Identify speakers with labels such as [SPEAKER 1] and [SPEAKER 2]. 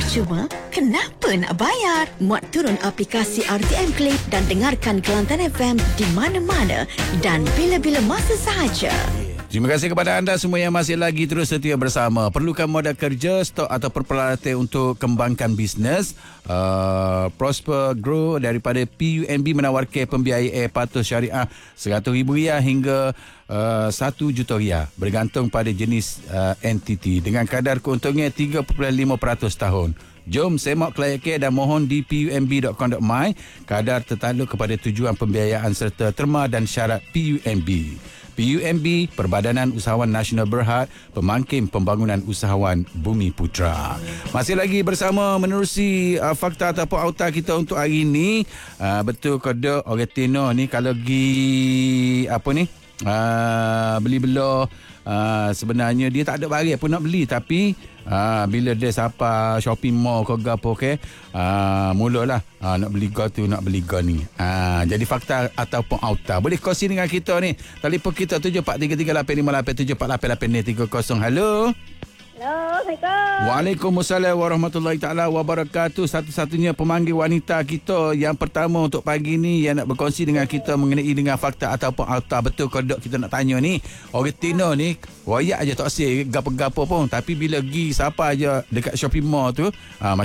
[SPEAKER 1] Cuma, kenapa nak bayar? Muat turun aplikasi RTM Click dan dengarkan Kelantan FM di mana-mana dan bila-bila masa sahaja.
[SPEAKER 2] Terima kasih kepada anda semua yang masih lagi terus setia bersama. Perlukan modal kerja, stok atau peralatan untuk kembangkan bisnes? Prosper Grow daripada PUNB menawarkan pembiayaan patuh syariah RM100,000 hingga RM1 juta bergantung pada jenis entiti dengan kadar keuntungan 3.5% tahun. Jom semak kelayakan dan mohon di punb.com.my. Kadar tertakluk kepada tujuan pembiayaan serta terma dan syarat PUNB. PUNB, Perbadanan Usahawan Nasional Berhad, Pemangkin Pembangunan Usahawan Bumi Putra. Masih lagi bersama menerusi fakta ataupun auta kita untuk hari ini. Betul kode orang Tino ni kalau pergi apa ni? Beli belah, sebenarnya dia tak ada barang pun nak beli, tapi bila dia sapa shopping mall ke gapo ke, mulalah nak beli go tu, nak beli go ni. Jadi fakta ataupun auta boleh kongsi dengan kita ni. Telefon kita 74338587488030. Halo.
[SPEAKER 3] Hello, Assalamualaikum.
[SPEAKER 2] Waalaikumsalam warahmatullahi taala wabarakatuh. Satu-satunya pemanggil wanita kita yang pertama untuk pagi ni yang nak berkongsi dengan kita mengenai dengan fakta ataupun auta. Betul ke tak kita nak tanya ni? Orang Tino ni royak aja tak asyik gapo-gapo pun, tapi bila pergi siapa aja dekat shopping mall tu,